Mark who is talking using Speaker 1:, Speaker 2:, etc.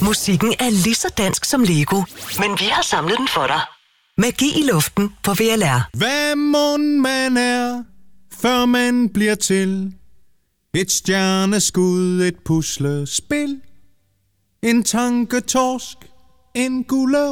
Speaker 1: Musikken er lige så dansk som Lego, men vi har samlet den for dig. Magi i luften på VLR.
Speaker 2: Hvad mon man er, før man bliver til? Et stjerneskud, et puslespil, en tanketorsk, en gulerod.